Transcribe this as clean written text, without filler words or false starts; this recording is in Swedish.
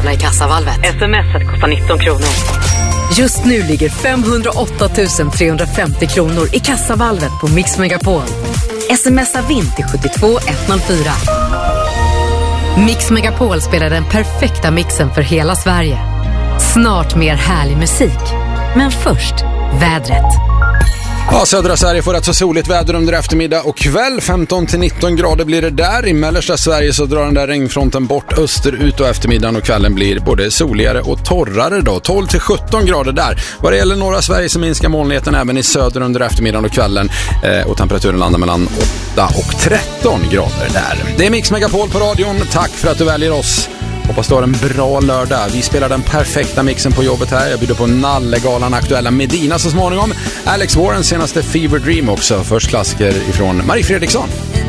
betala i kassavalvet. SMS-et kostar 19 kronor. Just nu ligger 508 350 kronor i kassavalvet på Mix Megapol. Smsa vinn till 72 104. Mix Megapol spelar den perfekta mixen för hela Sverige. Snart mer härlig musik. Men först, vädret. Ja, södra Sverige får rätt så soligt väder under eftermiddag och kväll. 15-19 grader blir det där. I mellersta Sverige så drar den där regnfronten bort österut och eftermiddagen och kvällen blir både soligare och torrare då. 12-17 grader där. Vad det gäller norra Sverige så minskar molnigheten även i söder under eftermiddagen och kvällen. Och temperaturen landar mellan 8 och 13 grader där. Det är Mix Megapol på radion. Tack för att du väljer oss. Hoppas du har en bra lördag. Vi spelar den perfekta mixen på jobbet här. Jag bjuder på Nallegalan aktuella Medina så småningom. Alex Warrens senaste Fever Dream också. Först klassiker ifrån Marie Fredriksson.